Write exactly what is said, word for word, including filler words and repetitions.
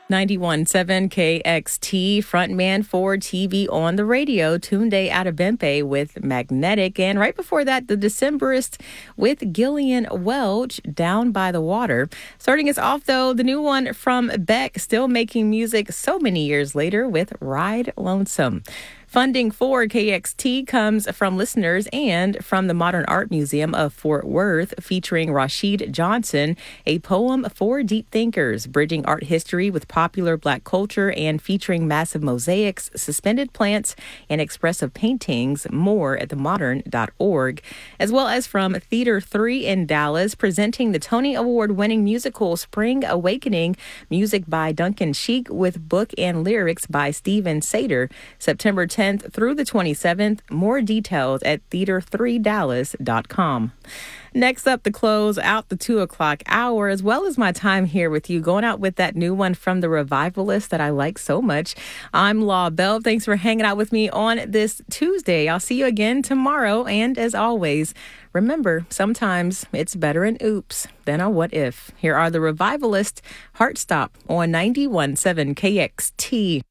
ninety-one point seven K X T, frontman for T V on the radio, Tunde Adebimpe with Magnetic. And right before that, the Decemberists with Gillian Welch, Down by the Water. Starting us off, though, the new one from Beck, still making music so many years later with Ride Lonesome. Funding for K X T comes from listeners and from the Modern Art Museum of Fort Worth, featuring Rashid Johnson, a poem for deep thinkers, bridging art history with popular Black culture and featuring massive mosaics, suspended plants, and expressive paintings. More at the modern dot org. As well as from Theater three in Dallas, presenting the Tony Award-winning musical Spring Awakening, music by Duncan Sheik with book and lyrics by Stephen Sater, September tenth through the twenty-seventh. More details at theater three dallas dot com. Next up, the close out the two o'clock hour, as well as my time here with you, going out with that new one from the Revivalist that I like so much. I'm Law Bell. Thanks for hanging out with me on this Tuesday. I'll see you again tomorrow. And as always, remember, sometimes it's better an oops than a what if. Here are the Revivalist, Heart Stop on ninety-one point seven K X T.